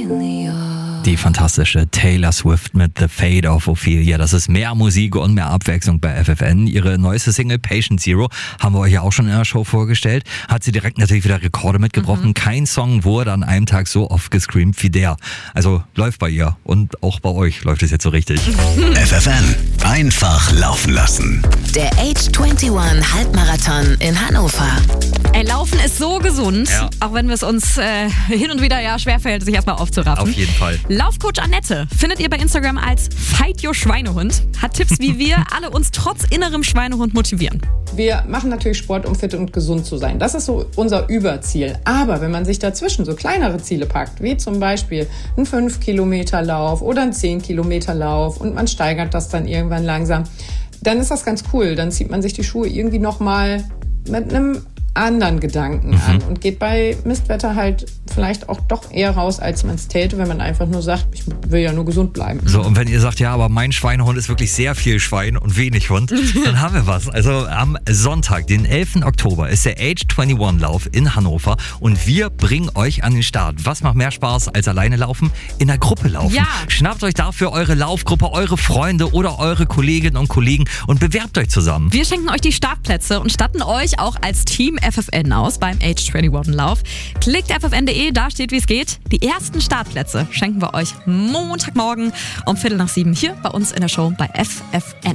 Die fantastische Taylor Swift mit The Fate of Ophelia. Das ist mehr Musik und mehr Abwechslung bei FFN. Ihre neueste Single Patient Zero haben wir euch ja auch schon in der Show vorgestellt. Hat sie direkt natürlich wieder Rekorde mitgebrochen. Kein Song wurde an einem Tag so oft gescreamt wie der. Also läuft bei ihr und auch bei euch läuft es jetzt so richtig. FFN, einfach laufen lassen. Der Age 21 Halbmarathon in Hannover. Ey, Laufen ist so gesund, Ja. auch wenn es uns hin und wieder ja schwerfällt, sich erstmal aufzuraffen. Auf jeden Fall. Laufcoach Annette findet ihr bei Instagram als Fight Your Schweinehund. Hat Tipps, wie wir alle uns trotz innerem Schweinehund motivieren. Wir machen natürlich Sport, um fit und gesund zu sein. Das ist so unser Überziel. Aber wenn man sich dazwischen so kleinere Ziele packt, wie zum Beispiel einen 5-Kilometer-Lauf oder einen 10-Kilometer-Lauf und man steigert das dann irgendwann langsam, dann ist das ganz cool. Dann zieht man sich die Schuhe irgendwie nochmal mit einem anderen Gedanken an und geht bei Mistwetter halt vielleicht auch doch eher raus, als man es täte, wenn man einfach nur sagt, ich will ja nur gesund bleiben. So, und wenn ihr sagt, ja, aber mein Schweinehund ist wirklich sehr viel Schwein und wenig Hund, dann haben wir was. Also am Sonntag, den 11. Oktober, ist der Age 21 Lauf in Hannover und wir bringen euch an den Start. Was macht mehr Spaß als alleine laufen? In der Gruppe laufen. Ja. Schnappt euch dafür eure Laufgruppe, eure Freunde oder eure Kolleginnen und Kollegen und bewerbt euch zusammen. Wir schenken euch die Startplätze und statten euch auch als Team FFN aus beim Age 21 Lauf. Klickt ffn.de, da steht, wie es geht. Die ersten Startplätze schenken wir euch Montagmorgen um 6:45 hier bei uns in der Show bei FFN.